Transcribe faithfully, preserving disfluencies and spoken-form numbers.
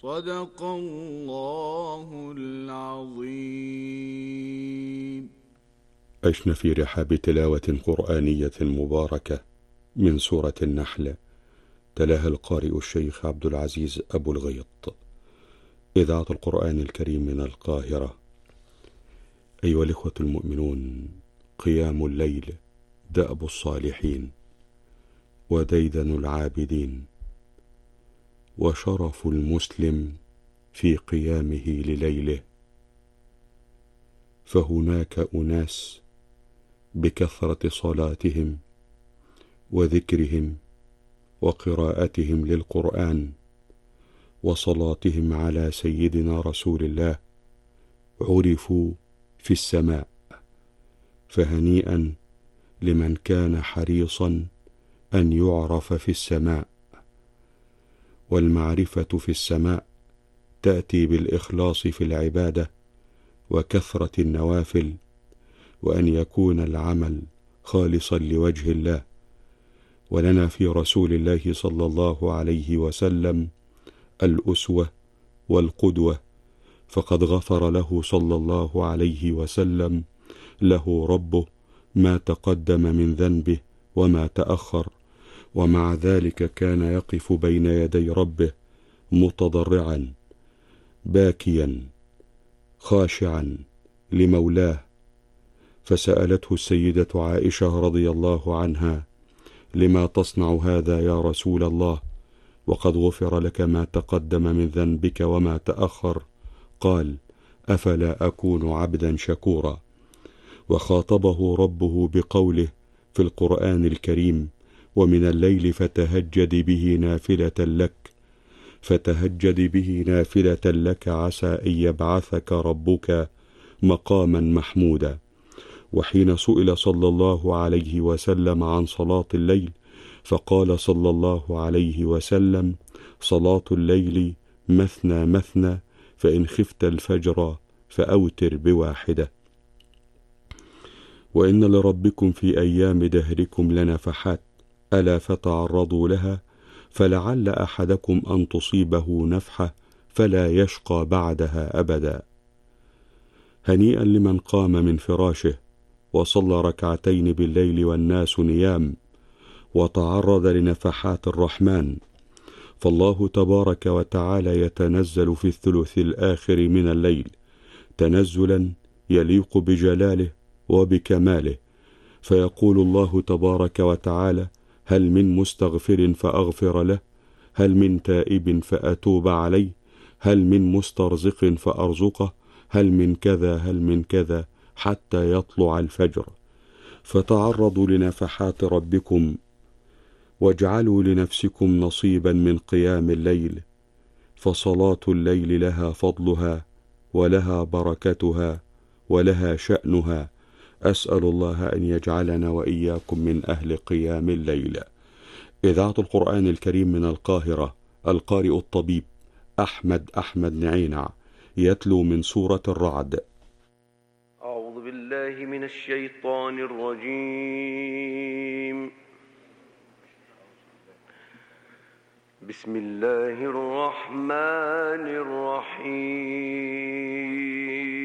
صدق الله العظيم. عشنا في رحاب تلاوة قرآنية مباركة من سورة النحل، تلاها القارئ الشيخ عبد العزيز أبو الغيط، إذاعة القرآن الكريم من القاهرة. أيها الإخوة المؤمنون، قيام الليل دأب الصالحين وديدن العابدين، وشرف المسلم في قيامه لليله. فهناك أناس بكثرة صلاتهم وذكرهم وقراءتهم للقرآن وصلاتهم على سيدنا رسول الله عرفوا في السماء، فهنيئا لمن كان حريصا أن يعرف في السماء. والمعرفة في السماء تأتي بالإخلاص في العبادة وكثرة النوافل، وأن يكون العمل خالصا لوجه الله. ولنا في رسول الله صلى الله عليه وسلم الأسوة والقدوة، فقد غفر له صلى الله عليه وسلم له ربه ما تقدم من ذنبه وما تأخر، ومع ذلك كان يقف بين يدي ربه متضرعا باكيا خاشعا لمولاه. فسألته السيدة عائشة رضي الله عنها: لما تصنع هذا يا رسول الله وقد غفر لك ما تقدم من ذنبك وما تأخر؟ قال: أفلا أكون عبدا شكورا. وخاطبه ربه بقوله في القرآن الكريم: ومن الليل فتهجد به نافلة لك فتهجد به نافلة لك عسى أن يبعثك ربك مقاما محمودا. وحين سئل صلى الله عليه وسلم عن صلاة الليل فقال صلى الله عليه وسلم: صلاة الليل مثنى مثنى، فإن خفت الفجر فأوتر بواحدة. وإن لربكم في أيام دهركم لنفحات، ألا فتعرضوا لها، فلعل أحدكم أن تصيبه نفحة فلا يشقى بعدها أبدا. هنيئا لمن قام من فراشه وصلى ركعتين بالليل والناس نيام، وتعرض لنفحات الرحمن. فالله تبارك وتعالى يتنزل في الثلث الآخر من الليل تنزلا يليق بجلاله وبكماله، فيقول الله تبارك وتعالى: هل من مستغفر فأغفر له؟ هل من تائب فأتوب عليه؟ هل من مسترزق فأرزقه؟ هل من كذا هل من كذا حتى يطلع الفجر. فتعرضوا لنفحات ربكم واجعلوا لنفسكم نصيبا من قيام الليل، فصلاة الليل لها فضلها ولها بركتها ولها شأنها. أسأل الله أن يجعلنا وإياكم من أهل قيام الليل. إذاعة القرآن الكريم من القاهرة، القارئ الطبيب أحمد أحمد نعينع يتلو من سورة الرعد. أعوذ بالله من الشيطان الرجيم. بسم الله الرحمن الرحيم.